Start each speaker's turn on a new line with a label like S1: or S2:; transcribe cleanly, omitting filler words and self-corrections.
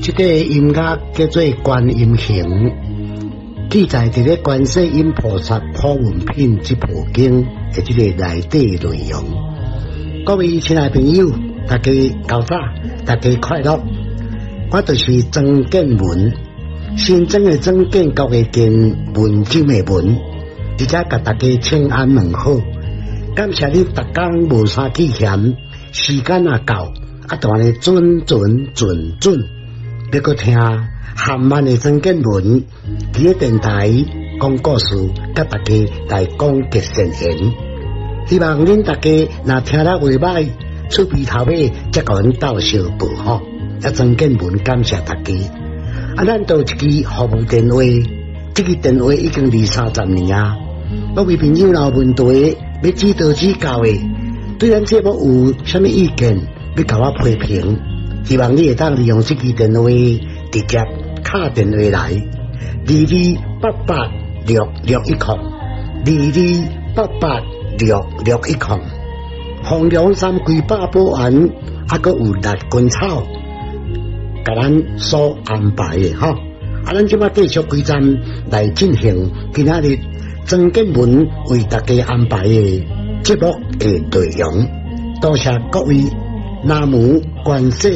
S1: 这个音乐叫做观音行，记载伫咧观世音菩萨普文品这部经的这个内底内容。各位亲爱朋友，大家早早，大家快乐。我就是曾建文，新增的曾，建国的建，文章的文，直接甲大家请安问好。感谢你逐工无啥去嫌，时间也到，当然准，要搁听韩漫的曾建文伫咧电台讲故事，甲大家来讲结善缘。希望恁大家若听了话歹，厝边头尾则甲阮斗相报吼。曾建文感谢大家。咱都一支服务电话，这个电话已经20-30年啊。各位朋友若有问题要指导指教的，对咱节目有啥物意见，要甲我批评，希望你会当利用这支电话直接打电话来，22886610，22886610，红梁山龟八宝丸，还有辣根草。甲咱所安排的吼，咱即摆继续规站来进行今仔日曾建文为大家安排的节目的内容。多谢各位，南无观世